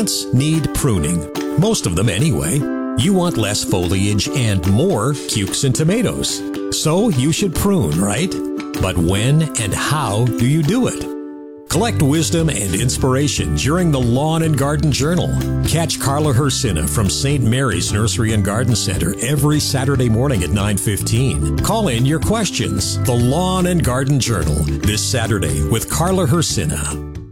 plants need pruning. Most of them anyway. You want less foliage and more cukes and tomatoes. So you should prune, right? But when and how do you do it? Collect wisdom and inspiration during the Lawn and Garden Journal. Catch Carla Hersina from St. Mary's Nursery and Garden Center every Saturday morning at 9:15. Call in your questions. The Lawn and Garden Journal this Saturday with Carla Hersina.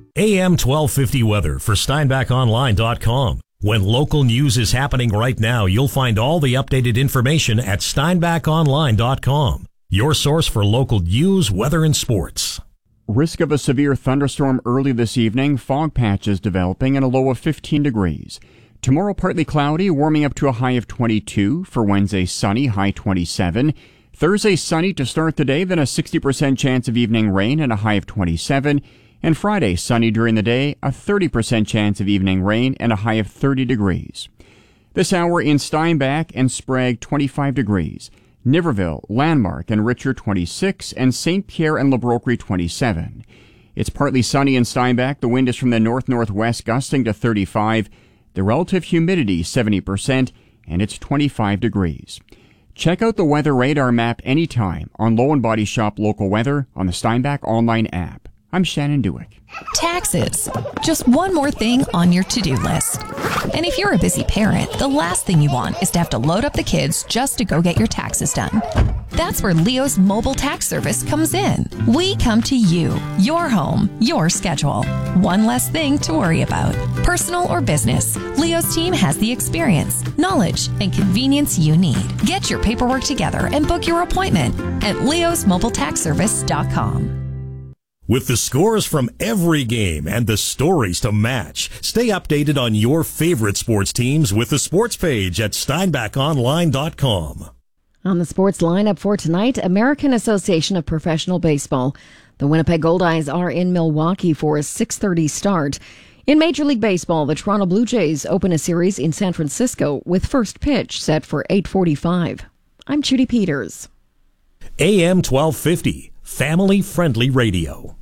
AM 1250 weather for SteinbachOnline.com. When local news is happening right now, you'll find all the updated information at SteinbachOnline.com. Your source for local news, weather, and sports. Risk of a severe thunderstorm early this evening. Fog patches developing and a low of 15 degrees. Tomorrow partly cloudy, warming up to a high of 22. For Wednesday, sunny, high 27. Thursday, sunny to start the day, then a 60% chance of evening rain and a high of 27. And Friday, sunny during the day, a 30% chance of evening rain and a high of 30 degrees. This hour in Steinbach and Sprague, 25 degrees. Niverville, Landmark, and Richard 26, and St. Pierre and Le Brocquerie 27. It's partly sunny in Steinbach. The wind is from the north-northwest, gusting to 35. The relative humidity 70%, and it's 25 degrees. Check out the weather radar map anytime on Low and Body Shop Local Weather on the Steinbach online app. I'm Shannon Dewick. Taxes. Just one more thing on your to-do list. And if you're a busy parent, the last thing you want is to have to load up the kids just to go get your taxes done. That's where Leo's mobile tax service comes in. We come to you, your home, your schedule. One less thing to worry about. Personal or business, Leo's team has the experience, knowledge, and convenience you need. Get your paperwork together and book your appointment at leosmobiletaxservice.com. With the scores from every game and the stories to match, stay updated on your favorite sports teams with the sports page at SteinbachOnline.com. On the sports lineup for tonight, American Association of Professional Baseball. The Winnipeg Goldeyes are in Milwaukee for a 6:30 start. In Major League Baseball, the Toronto Blue Jays open a series in San Francisco with first pitch set for 8:45. I'm Judy Peters. AM 1250, family-friendly radio.